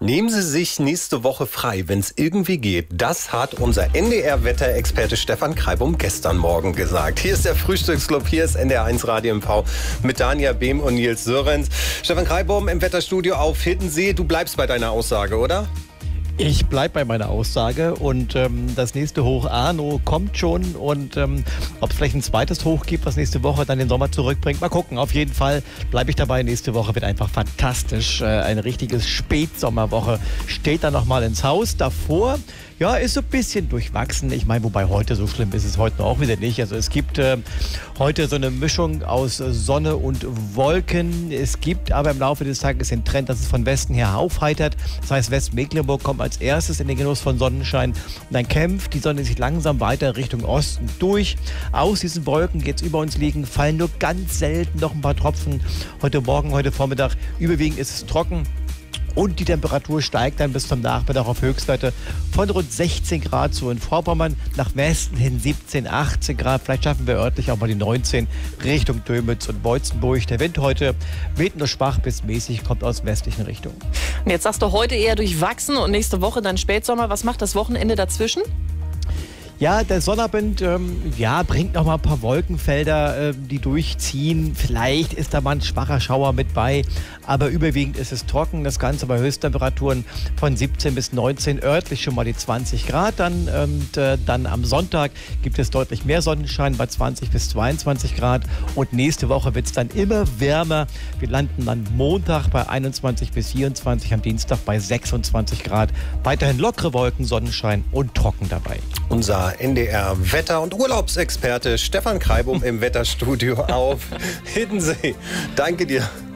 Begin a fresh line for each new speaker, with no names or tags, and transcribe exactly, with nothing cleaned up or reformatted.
Nehmen Sie sich nächste Woche frei, wenn es irgendwie geht. Das hat unser N D R-Wetterexperte Stefan Kreibum gestern Morgen gesagt. Hier ist der Frühstücksclub, hier ist N D R eins Radio M V mit Dania Behm und Nils Sörensen. Stefan Kreibum im Wetterstudio auf Hiddensee. Du bleibst bei deiner Aussage, oder?
Ich bleibe bei meiner Aussage und ähm, das nächste Hoch Arno kommt schon und ähm, ob es vielleicht ein zweites Hoch gibt, was nächste Woche dann den Sommer zurückbringt, mal gucken. Auf jeden Fall bleibe ich dabei. Nächste Woche wird einfach fantastisch. Äh, ein richtiges Spätsommerwoche steht da nochmal ins Haus. Davor, ja, ist so ein bisschen durchwachsen. Ich meine, wobei heute so schlimm ist es heute auch wieder nicht. Also es gibt äh, heute so eine Mischung aus Sonne und Wolken. Es gibt aber im Laufe des Tages den Trend, dass es von Westen her aufheitert. Das heißt, Westmecklenburg kommt als erstes in den Genuss von Sonnenschein und dann kämpft die Sonne sich langsam weiter Richtung Osten durch. Aus diesen Wolken geht es über uns liegen, fallen nur ganz selten noch ein paar Tropfen. Heute Morgen, heute Vormittag, überwiegend ist es trocken. Und die Temperatur steigt dann bis zum Nachmittag auf Höchstwerte von rund sechzehn Grad so in Vorpommern, nach Westen hin siebzehn, achtzehn Grad. Vielleicht schaffen wir örtlich auch mal die neunzehn Richtung Dömitz und Beutzenburg. Der Wind heute weht nur schwach bis mäßig, kommt aus westlichen Richtungen.
Und jetzt sagst du heute eher durchwachsen und nächste Woche dann Spätsommer. Was macht das Wochenende dazwischen?
Ja, der Sonnabend ähm, ja, bringt noch mal ein paar Wolkenfelder, äh, die durchziehen. Vielleicht ist da mal ein schwacher Schauer mit bei, aber überwiegend ist es trocken. Das Ganze bei Höchsttemperaturen von siebzehn bis neunzehn, örtlich schon mal die zwanzig Grad. Dann, und, äh, dann am Sonntag gibt es deutlich mehr Sonnenschein bei zwanzig bis zweiundzwanzig Grad. Und nächste Woche wird es dann immer wärmer. Wir landen dann Montag bei einundzwanzig bis vierundzwanzig, am Dienstag bei sechsundzwanzig Grad. Weiterhin lockere Wolken, Sonnenschein und trocken dabei.
Unser N D R-Wetter- und Urlaubsexperte Stefan Kreibum im Wetterstudio auf Hiddensee. Danke dir.